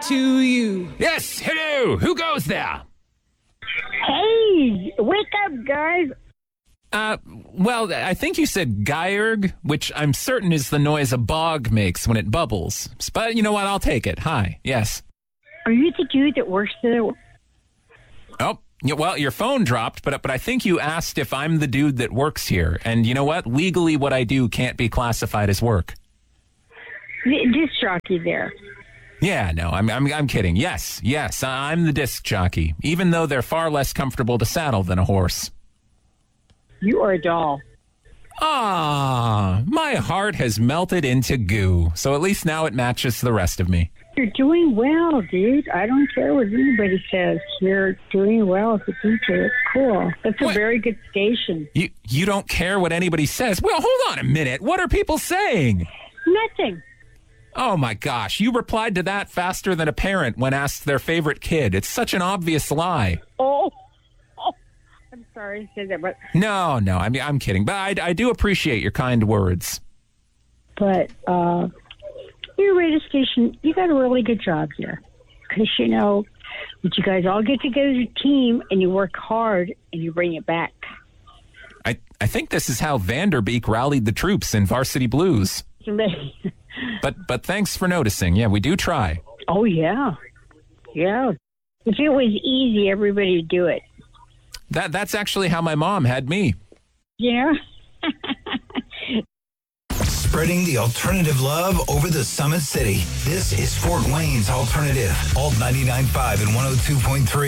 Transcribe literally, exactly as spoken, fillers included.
to you. Yes, hello. Who goes there? Hey, wake up, guys. Uh, well, I think you said Geierg, which I'm certain is the noise a bog makes when it bubbles. But you know what? I'll take it. Hi. Yes. Are you the dude that works there? Oh, yeah, well, your phone dropped, but but I think you asked if I'm the dude that works here. And you know what? Legally, what I do can't be classified as work. The disc jockey there. Yeah, no, I'm, I'm I'm kidding. Yes, yes, I'm the disc jockey, even though they're far less comfortable to saddle than a horse. You are a doll. Ah, my heart has melted into goo, so at least now it matches the rest of me. You're doing well, dude. I don't care what anybody says. You're doing well as a D J. It's cool. That's a What? very good station. You you don't care what anybody says? Well, hold on a minute. What are people saying? Nothing. Oh, my gosh. You replied to that faster than a parent when asked their favorite kid. It's such an obvious lie. Oh, oh. I'm sorry to say that, but No, no, I mean, I'm kidding. But I, I do appreciate your kind words. but uh, your radio station, you got a really good job here. Because, you know, but you guys all get together as a team and you work hard and you bring it back. I, I think this is how Vanderbeek rallied the troops in Varsity Blues. But but thanks for noticing. Yeah, we do try. Oh, yeah. Yeah. If it was easy, everybody would do it. That That's actually how my mom had me. Yeah. Spreading the alternative love over the Summit City. This is Fort Wayne's Alternative. Alt ninety-nine point five and one oh two point three.